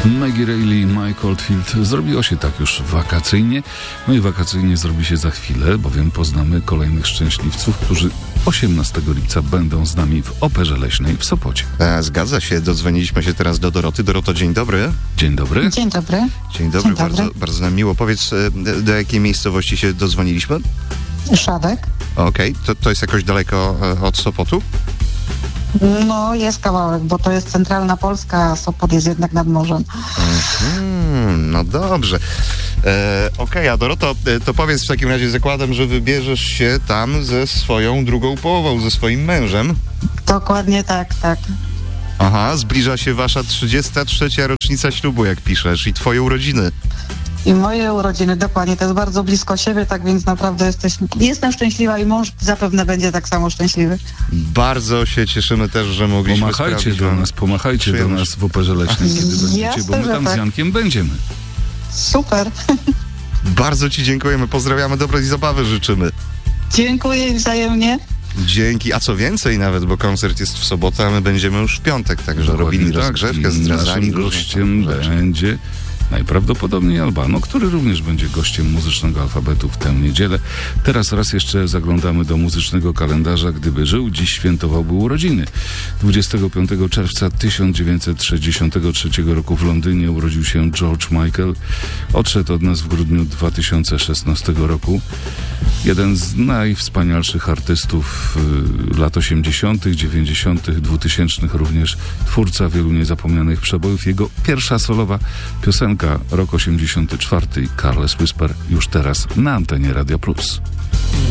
Maggie Reilly i Mike Oldfield. Zrobiło się tak już wakacyjnie. No i wakacyjnie zrobi się za chwilę, bowiem poznamy kolejnych szczęśliwców, którzy 18 lipca będą z nami w Operze Leśnej w Sopocie. Zgadza się, dodzwoniliśmy się teraz do Doroty. Doroto, dzień dobry. Dzień dobry. Dzień dobry. Dzień dobry, bardzo nam miło. Powiedz, do jakiej miejscowości się dodzwoniliśmy? Szadek. Okej, to jest jakoś daleko od Sopotu? No, jest kawałek, bo to jest centralna Polska, a Sopot jest jednak nad morzem. No dobrze. Okej, a Doroto, to powiedz w takim razie, zakładam, że wybierzesz się tam ze swoją drugą połową, ze swoim mężem. Dokładnie tak. Aha, zbliża się wasza 33. rocznica ślubu, jak piszesz, i twoje urodziny. I moje urodziny, dokładnie, to jest bardzo blisko siebie, tak więc naprawdę jestem szczęśliwa i mąż zapewne będzie tak samo szczęśliwy. Bardzo się cieszymy też, że mogliśmy Pomachajcie do nas w Operze Leśnej, kiedy będziecie, Jasne, bo my tam tak. z Jankiem będziemy. Super. Bardzo ci dziękujemy, pozdrawiamy, dobrej zabawy życzymy. Dziękuję wzajemnie. Dzięki, a co więcej nawet, bo koncert jest w sobotę, a my będziemy już w piątek, także Dokładnie robili tak. rozgrzewkę, I zdradzali. naszym gościem będzie najprawdopodobniej Albano, który również będzie gościem Muzycznego Alfabetu w tę niedzielę. Teraz raz jeszcze zaglądamy do muzycznego kalendarza. Gdyby żył, dziś świętowałby urodziny. 25 czerwca 1963 roku w Londynie urodził się George Michael. Odszedł od nas w grudniu 2016 roku. Jeden z najwspanialszych artystów lat 80., 90., 2000 również. Twórca wielu niezapomnianych przebojów. Jego pierwsza solowa piosenka, rok 84, Careless Whisper, już teraz na antenie Radia Plus.